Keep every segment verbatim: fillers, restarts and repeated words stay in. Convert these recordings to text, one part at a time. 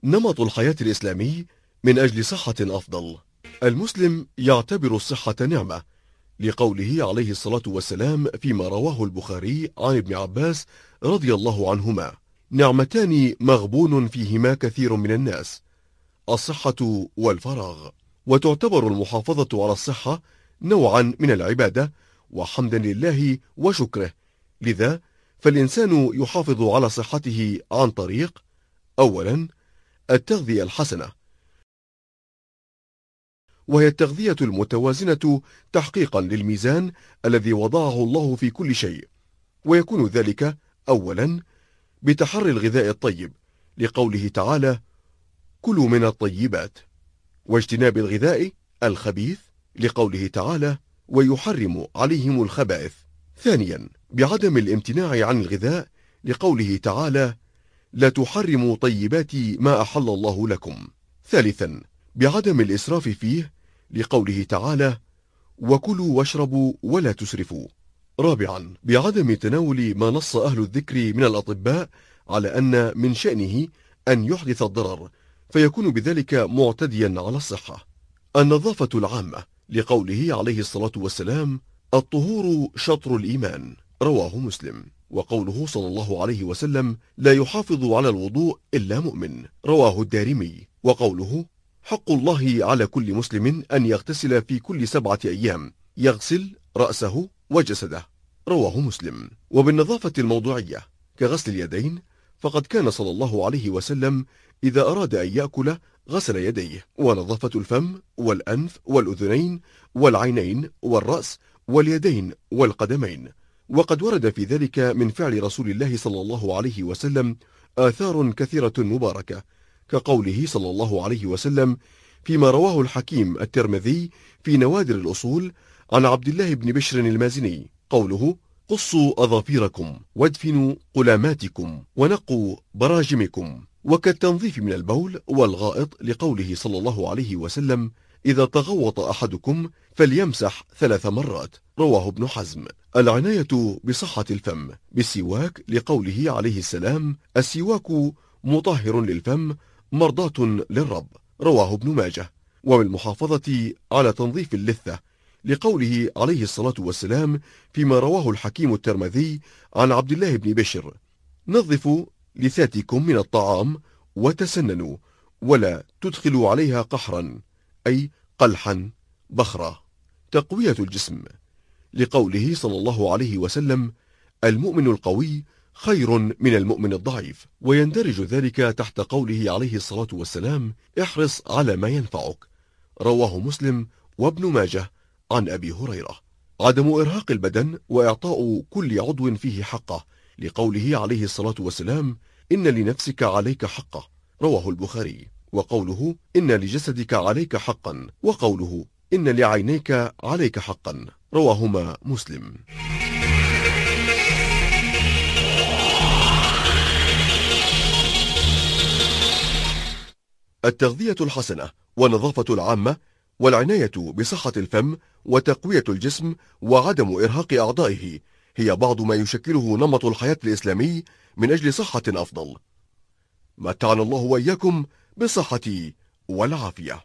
نمط الحياة الإسلامي من أجل صحة أفضل. المسلم يعتبر الصحة نعمة، لقوله عليه الصلاة والسلام فيما رواه البخاري عن ابن عباس رضي الله عنهما: نعمتان مغبون فيهما كثير من الناس، الصحة والفراغ. وتعتبر المحافظة على الصحة نوعا من العبادة وحمدا لله وشكره، لذا فالإنسان يحافظ على صحته عن طريق: أولا التغذية الحسنة، وهي التغذية المتوازنة تحقيقا للميزان الذي وضعه الله في كل شيء، ويكون ذلك أولا بتحري الغذاء الطيب، لقوله تعالى: كلوا من الطيبات، واجتناب الغذاء الخبيث، لقوله تعالى: ويحرم عليهم الخبائث. ثانيا بعدم الامتناع عن الغذاء، لقوله تعالى: لا تحرموا طيبات ما أحل الله لكم. ثالثا بعدم الإسراف فيه، لقوله تعالى: وكلوا واشربوا ولا تسرفوا. رابعا بعدم تناول ما نص أهل الذكر من الأطباء على أن من شأنه أن يحدث الضرر، فيكون بذلك معتديا على الصحة. النظافة العامة، لقوله عليه الصلاة والسلام: الطهور شطر الإيمان، رواه مسلم. وقوله صلى الله عليه وسلم: لا يحافظ على الوضوء إلا مؤمن، رواه الدارمي. وقوله: حق الله على كل مسلم أن يغتسل في كل سبعة أيام، يغسل رأسه وجسده، رواه مسلم. وبالنظافة الموضوعية كغسل اليدين، فقد كان صلى الله عليه وسلم إذا أراد أن يأكل غسل يديه. ونظافة الفم والأنف والأذنين والعينين والرأس واليدين والقدمين، وقد ورد في ذلك من فعل رسول الله صلى الله عليه وسلم آثار كثيرة مباركة، كقوله صلى الله عليه وسلم فيما رواه الحكيم الترمذي في نوادر الأصول عن عبد الله بن بشر المازني، قوله: قصوا أظافيركم وادفنوا قلاماتكم ونقوا براجمكم. وكالتنظيف من البول والغائط، لقوله صلى الله عليه وسلم: إذا تغوط أحدكم فليمسح ثلاث مرات، رواه ابن حزم. العناية بصحة الفم بالسواك، لقوله عليه السلام: السواك مطهر للفم مرضاة للرب، رواه ابن ماجه. وبالمحافظة على تنظيف اللثة، لقوله عليه الصلاة والسلام فيما رواه الحكيم الترمذي عن عبد الله بن بشر: نظفوا لثاتكم من الطعام وتسننوا، ولا تدخلوا عليها قحرا، أي قلحا بخرا. تقوية الجسم، لقوله صلى الله عليه وسلم: المؤمن القوي خير من المؤمن الضعيف، ويندرج ذلك تحت قوله عليه الصلاة والسلام: احرص على ما ينفعك، رواه مسلم وابن ماجه عن أبي هريرة. عدم إرهاق البدن وإعطاء كل عضو فيه حقه، لقوله عليه الصلاة والسلام: إن لنفسك عليك حقه، رواه البخاري. وقوله: إن لجسدك عليك حقا، وقوله: إن لعينيك عليك حقا، رواهما مسلم. التغذية الحسنة والنظافة العامة والعناية بصحة الفم وتقوية الجسم وعدم إرهاق أعضائه هي بعض ما يشكله نمط الحياة الإسلامي من أجل صحة أفضل. متعنا الله وإياكم بالصحة والعافية.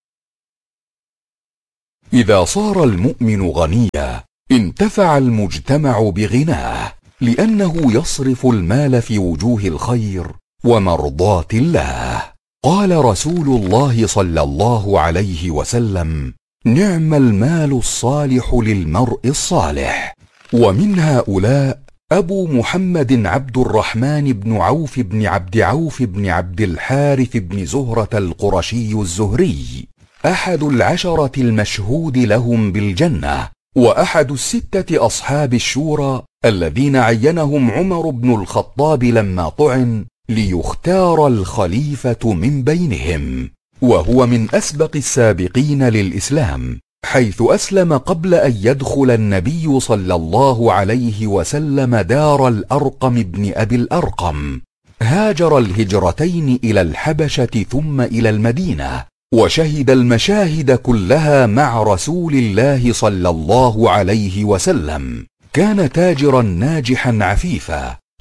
إذا صار المؤمن غنيا انتفع المجتمع بغناه، لأنه يصرف المال في وجوه الخير ومرضاة الله. قال رسول الله صلى الله عليه وسلم: نعم المال الصالح للمرء الصالح. ومن هؤلاء أبو محمد عبد الرحمن بن عوف بن عبد عوف بن عبد الحارث بن زهرة القرشي الزهري، أحد العشرة المشهود لهم بالجنة، وأحد الستة أصحاب الشورى الذين عينهم عمر بن الخطاب لما طعن ليختار الخليفة من بينهم، وهو من أسبق السابقين للإسلام، حيث أسلم قبل أن يدخل النبي صلى الله عليه وسلم دار الأرقم بن أبي الأرقم. هاجر الهجرتين إلى الحبشة ثم إلى المدينة، وشهد المشاهد كلها مع رسول الله صلى الله عليه وسلم. كان تاجرا ناجحا عفيفا،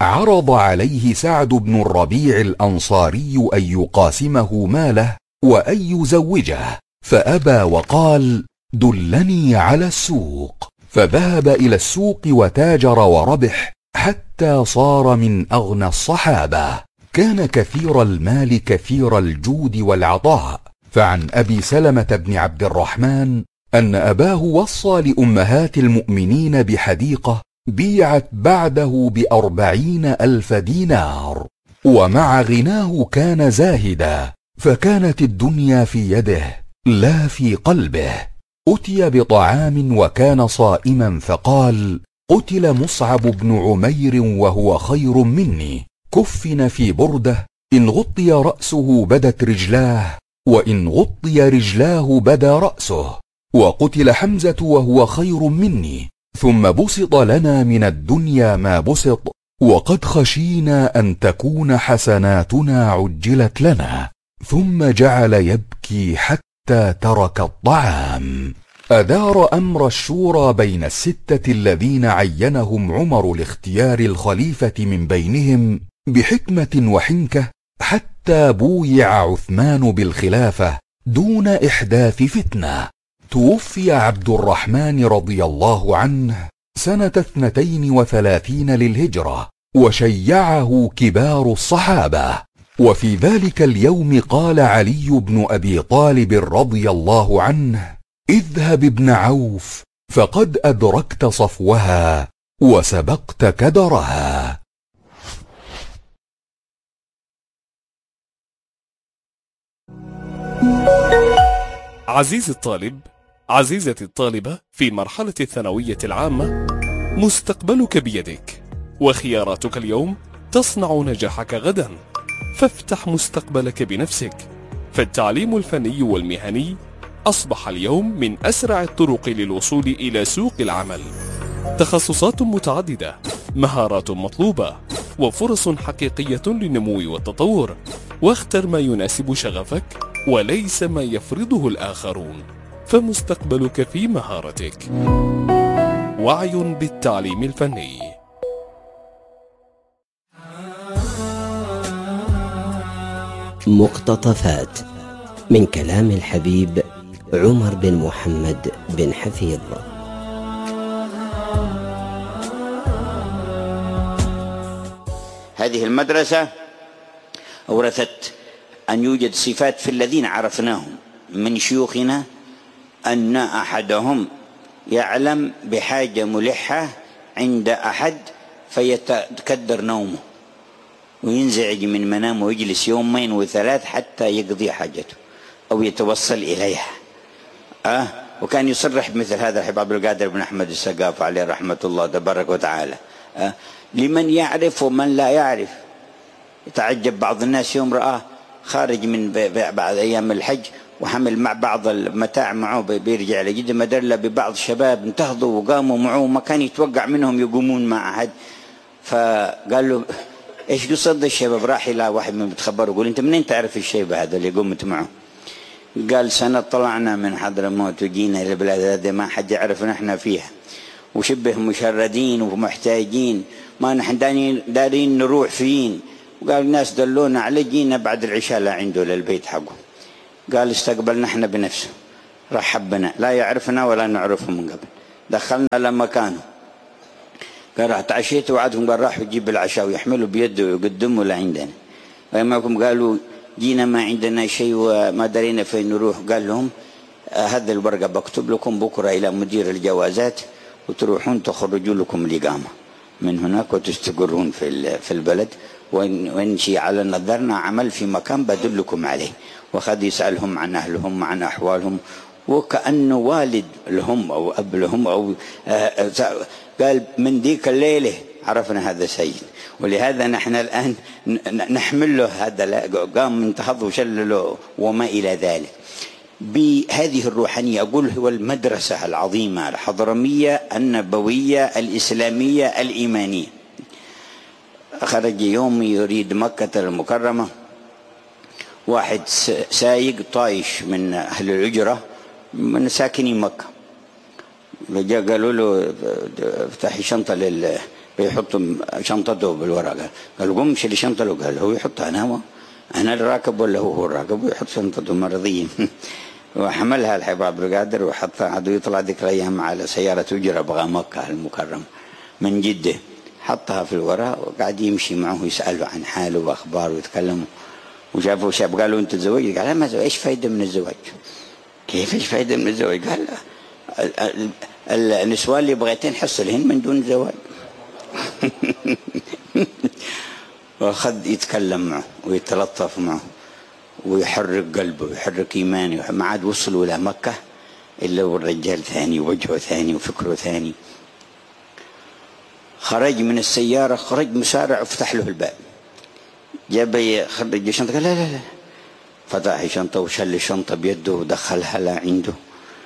عرض عليه سعد بن الربيع الأنصاري أن يقاسمه ماله وأن يزوجه، فأبى وقال: دلني على السوق. فذهب إلى السوق وتاجر وربح حتى صار من أغنى الصحابة. كان كثير المال كثير الجود والعطاء. فعن أبي سلمة بن عبد الرحمن أن أباه وصى لأمهات المؤمنين بحديقة بيعت بعده بأربعين ألف دينار، ومع غناه كان زاهدا، فكانت الدنيا في يده لا في قلبه. أتي بطعام وكان صائما فقال: قتل مصعب بن عمير وهو خير مني، كفن في برده، إن غطي رأسه بدت رجلاه، وإن غطي رجلاه بدا رأسه. وقتل حمزة وهو خير مني، ثم بسط لنا من الدنيا ما بسط، وقد خشينا أن تكون حسناتنا عجلت لنا. ثم جعل يبكي حتى ترك الطعام. أدار أمر الشورى بين الستة الذين عينهم عمر لاختيار الخليفة من بينهم بحكمة وحنكة، حتى بويع عثمان بالخلافة دون إحداث فتنة. توفي عبد الرحمن رضي الله عنه سنة اثنتين وثلاثين للهجرة، وشيعه كبار الصحابة. وفي ذلك اليوم قال علي بن أبي طالب رضي الله عنه: اذهب ابن عوف، فقد أدركت صفوها وسبقت كدرها. عزيزي الطالب، عزيزتي الطالبة في مرحلة الثانوية العامة، مستقبلك بيدك، وخياراتك اليوم تصنع نجاحك غدا. فافتح مستقبلك بنفسك، فالتعليم الفني والمهني أصبح اليوم من أسرع الطرق للوصول إلى سوق العمل. تخصصات متعددة، مهارات مطلوبة، وفرص حقيقية للنمو والتطور. واختر ما يناسب شغفك وليس ما يفرضه الآخرون، فمستقبلك في مهارتك. وعي بالتعليم الفني. مقتطفات من كلام الحبيب عمر بن محمد بن حفيظ. هذه المدرسة أورثت أن يوجد صفات في الذين عرفناهم من شيوخنا، أن أحدهم يعلم بحاجة ملحة عند أحد فيتكدر نومه وينزعج من منامه ويجلس يومين وثلاث حتى يقضي حاجته أو يتوصل إليها. أه وكان يصرح بمثل هذا الحبيب عبد القادر بن أحمد السقاف عليه رحمة الله تبارك وتعالى. أه لمن يعرف ومن لا يعرف. يتعجب بعض الناس يوم رآه خارج من بعد أيام الحج وحمل مع بعض المتاع معه بيرجع لجدة مدلة ببعض الشباب انتهضوا وقاموا معه، ما كان يتوقع منهم يقومون مع أحد. فقال له: ايش قصد الشباب؟ راح الى واحد من بتخبره يقول: انت منين تعرف الشيبه هذا اللي قمت معه؟ قال: سنه طلعنا من حضرموت وجينا الى البلاد هذه ما حد يعرفنا احنا فيها، وشبه مشردين ومحتاجين، ما نحن دارين نروح فين. وقال: الناس دلونا عليه، جينا بعد العشاء لا عنده للبيت حقه. قال: استقبلنا احنا بنفسه، رحب بنا، لا يعرفنا ولا نعرفه من قبل، دخلنا لمكانه. قال: راح تعشيت وعدهم، قال: راح يجيب العشاء ويحمله بيده ويقدمه لعندنا. ويماكم قالوا: جينا ما عندنا شيء وما درينا فين نروح. قال لهم: هذا الورقة بكتب لكم بكرة إلى مدير الجوازات وتروحون تخرجوا لكم الإقامة من هناك وتستقرون في في البلد، وإن شيء على نظرنا عمل في مكان بدلكم عليه. وخذ يسألهم عن أهلهم عن أحوالهم وكأنه والد لهم أو أب لهم أو قال: من ذيك الليلة عرفنا هذا سيد، ولهذا نحن الآن نحمل له هذا، قام منتهض وشلله وما إلى ذلك. بهذه الروحانية أقول هو المدرسة العظيمة الحضرمية النبوية الإسلامية الإيمانية. خرج يوم يريد مكة المكرمة، واحد سايق طايش من أهل الهجرة من ساكني مكة، جاء قالوا له: افتحي شنطة يحط شنطته بالورقة. قال قم شيل الشنطة له. قال هو يحطها أنا هو أنا الراكب ولا هو هو الراكب؟ ويحط شنطته مرضية. وحملها الحباب عبد القادر وحطها عدو يطلع ذيك الأيام على سيارة أجرة بغى مكة المكرمة من جدة، حطها في الوراء وقاعد يمشي معه يسأله عن حاله وأخباره ويتكلموا. وشافوا شاب قالوا أنت تزوجت؟ قال ما زوج. إيش فايدة من الزواج؟ كيف إيش فايدة من الزواج؟ قال النسوان اللي بغيتين حصلهن من دون زواج. وأخذ يتكلم معه ويتلطف معه ويحرك قلبه ويحرك إيمانه. ما عاد وصلوا إلى مكة إلا والرجال ثاني ووجهه ثاني وفكره ثاني. خرج من السيارة، خرج مسارع وفتح له الباب. جاب يخرج الشنطة. قال لا لا لا. فتح الشنطة وشل الشنطة بيده ودخلها لعنده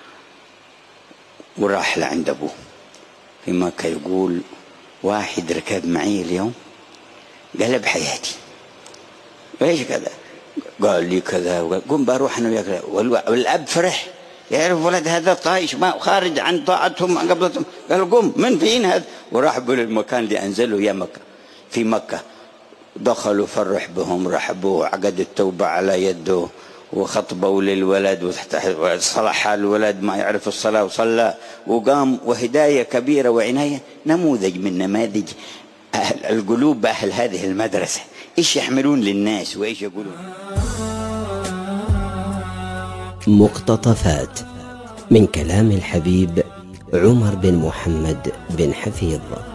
وراح لعند أبوه في مكة. يقول واحد ركب معي اليوم قلب حياتي. ايش كذا؟ قال لي كذا. قم بروح انا وياك. والاب فرح يعرف ولد هذا طايش ما خارج عن طاعتهم عن قبلتهم. قال قم من فين هذا؟ وراح بالمكان اللي انزلوا يا مكة في مكة. دخلوا فرح بهم، رحبوه، عقد التوبة على يده وخطبوا للولد وصلح الولد ما يعرف الصلاة وصلى وقام. وهداية كبيرة وعناية، نموذج من نماذج أهل القلوب أهل هذه المدرسة. إيش يحملون للناس وإيش يقولون. مقتطفات من كلام الحبيب عمر بن محمد بن حفيظ.